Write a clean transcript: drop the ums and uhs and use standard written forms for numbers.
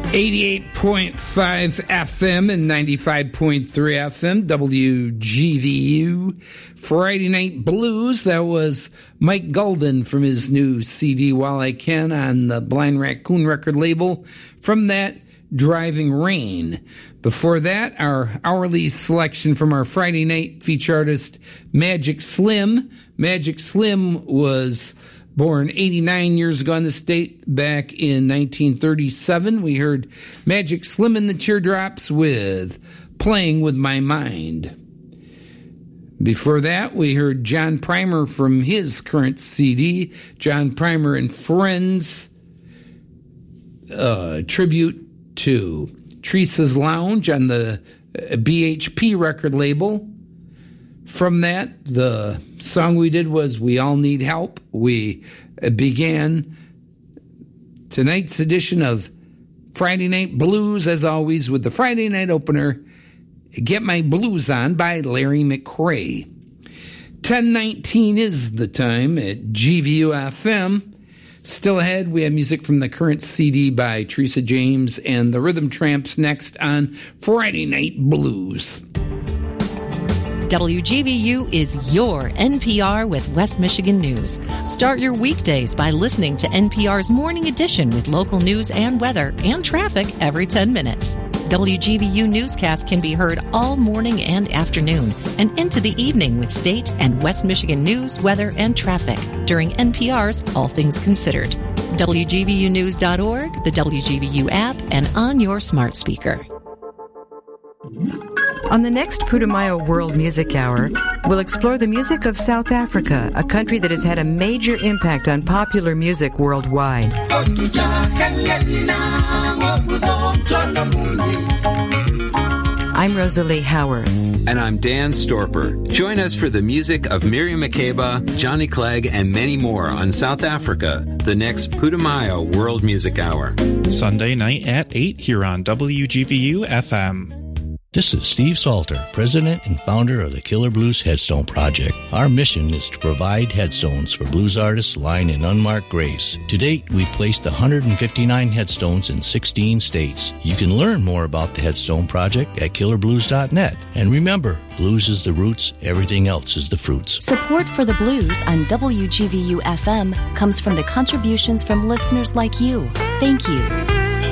88.5 FM and 95.3 FM, WGVU. Friday Night Blues, that was Mike Golden from his new CD, While I Can, on the Blind Raccoon record label. From that, Driving Rain. Before that, our hourly selection from our Friday night feature artist, Magic Slim. Magic Slim was born 89 years ago on this date, back in 1937. We heard Magic Slim and the Teardrops with Playing With My Mind. Before that, we heard John Primer from his current CD, John Primer and Friends, tribute to Teresa's Lounge on the BHP record label. From that, the song we did was We All Need Help. We began tonight's edition of Friday Night Blues, as always, with the Friday night opener, Get My Blues On by Larry McRae. 10:19 is the time at GVU-FM. Still ahead, we have music from the current CD by Teresa James and the Rhythm Tramps next on Friday Night Blues. WGVU is your NPR with West Michigan News. Start your weekdays by listening to NPR's Morning Edition with local news and weather and traffic every 10 minutes. WGVU newscasts can be heard all morning and afternoon and into the evening with state and West Michigan news, weather, and traffic during NPR's All Things Considered. WGVUnews.org, the WGVU app, and on your smart speaker. On the next Putumayo World Music Hour, we'll explore the music of South Africa, a country that has had a major impact on popular music worldwide. I'm Rosalie Howard. And I'm Dan Storper. Join us for the music of Miriam Makeba, Johnny Clegg, and many more on South Africa, the next Putumayo World Music Hour. Sunday night at 8 here on WGVU-FM. This is Steve Salter, president and founder of the Killer Blues Headstone Project. Our mission is to provide headstones for blues artists lying in unmarked graves. To date, we've placed 159 headstones in 16 states. You can learn more about the Headstone Project at killerblues.net. And remember, blues is the roots, everything else is the fruits. Support for the blues on WGVU-FM comes from the contributions from listeners like you. Thank you.